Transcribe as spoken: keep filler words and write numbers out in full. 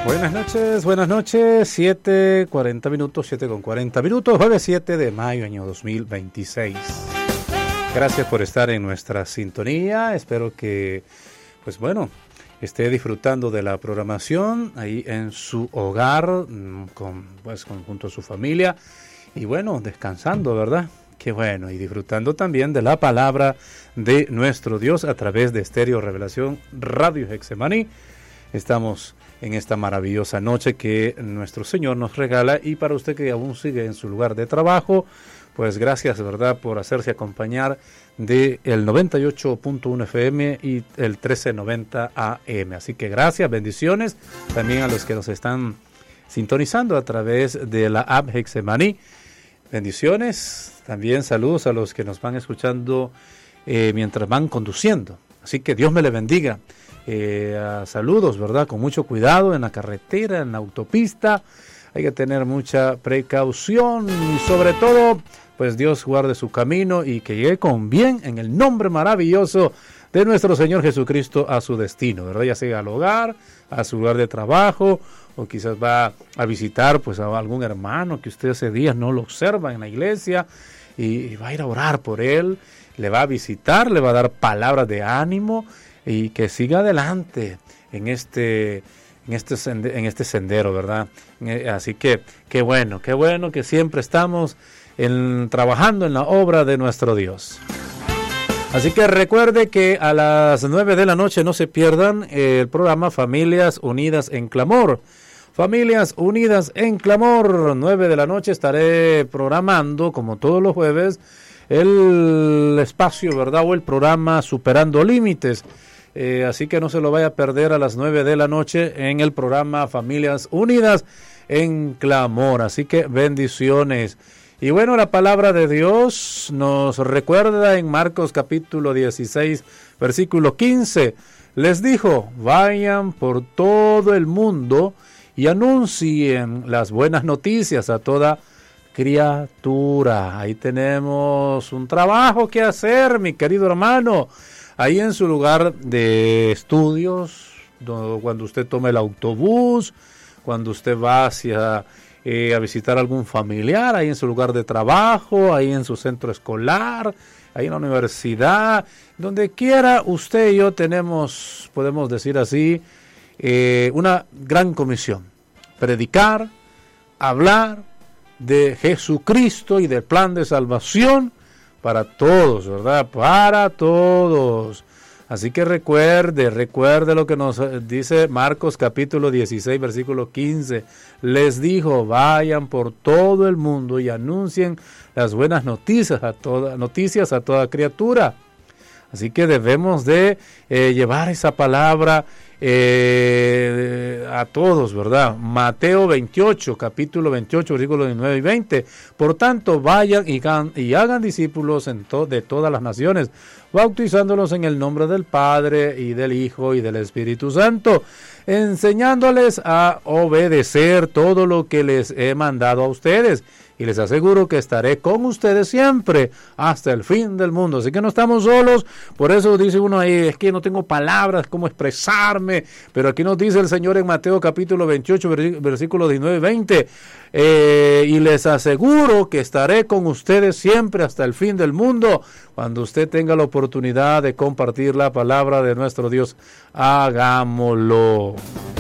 Buenas noches, buenas noches, siete cuarenta minutos, siete con cuarenta minutos, jueves siete de mayo, año dos mil veintiséis. Gracias por estar en nuestra sintonía, espero que, pues bueno, esté disfrutando de la programación ahí en su hogar, con, pues, con, junto a su familia, y bueno, descansando, ¿verdad? Qué bueno, y disfrutando también de la palabra de nuestro Dios a través de Estéreo Revelación Radio Getsemaní. Estamos en esta maravillosa noche que nuestro Señor nos regala, y para usted que aún sigue en su lugar de trabajo, pues gracias, ¿verdad?, por hacerse acompañar de el noventa y ocho punto uno F M y el trece noventa A M. Así que gracias, bendiciones también a los que nos están sintonizando a través de la app Getsemaní. Bendiciones, también saludos a los que nos van escuchando eh, mientras van conduciendo. Así que Dios me le bendiga. Eh, saludos, ¿verdad? Con mucho cuidado en la carretera, en la autopista. Hay que tener mucha precaución y sobre todo, pues Dios guarde su camino y que llegue con bien en el nombre maravilloso de nuestro Señor Jesucristo a su destino, ¿verdad? Ya sea al hogar, a su lugar de trabajo, o quizás va a visitar pues a algún hermano que usted ese día no lo observa en la iglesia y va a ir a orar por él, le va a visitar, le va a dar palabras de ánimo y que siga adelante en este, en este, sende, en este sendero, ¿verdad? Así que, qué bueno, qué bueno que siempre estamos en, trabajando en la obra de nuestro Dios. Así que recuerde que a las nueve de la noche no se pierdan el programa Familias Unidas en Clamor. Familias Unidas en Clamor, nueve de la noche estaré programando, como todos los jueves, el espacio, ¿verdad? O el programa Superando Límites. Eh, así que no se lo vaya a perder a las nueve de la noche en el programa Familias Unidas en Clamor. Así que bendiciones. Y bueno, la palabra de Dios nos recuerda en Marcos capítulo dieciséis, versículo quince. Les dijo, vayan por todo el mundo y anuncien las buenas noticias a toda criatura. Ahí tenemos un trabajo que hacer, mi querido hermano. Ahí en su lugar de estudios, cuando usted toma el autobús, cuando usted va hacia eh, a visitar a algún familiar, ahí en su lugar de trabajo, ahí en su centro escolar, ahí en la universidad, donde quiera usted y yo tenemos, podemos decir así, eh, una gran comisión. Predicar, hablar de Jesucristo y del plan de salvación para todos, ¿verdad? Para todos. Así que recuerde, recuerde lo que nos dice Marcos capítulo dieciséis, versículo quince. Les dijo, vayan por todo el mundo y anuncien las buenas noticias a toda, noticias a toda criatura. Así que debemos de eh, llevar esa palabra eh, a todos, ¿verdad? Mateo veintiocho, capítulo veintiocho, versículos nueve y veinte. Por tanto, vayan y hagan, y hagan discípulos en to- de todas las naciones, bautizándolos en el nombre del Padre y del Hijo y del Espíritu Santo, enseñándoles a obedecer todo lo que les he mandado a ustedes. Y les aseguro que estaré con ustedes siempre hasta el fin del mundo. Así que no estamos solos. Por eso dice uno ahí, es que no tengo palabras, cómo expresarme. Pero aquí nos dice el Señor en Mateo capítulo veintiocho, versículos diecinueve y veinte. Eh, y les aseguro que estaré con ustedes siempre hasta el fin del mundo. Cuando usted tenga la oportunidad de compartir la palabra de nuestro Dios, hagámoslo.